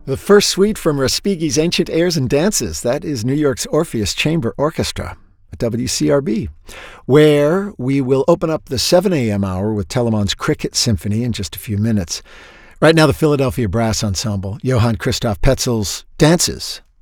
The first suite from Respighi's Ancient Airs and Dances. That is New York's Orpheus Chamber Orchestra at WCRB, where we will open up the 7 a.m. hour with Telemann's Cricket Symphony in just a few minutes. Right now, the Philadelphia Brass Ensemble, Johann Christoph Petzel's Dances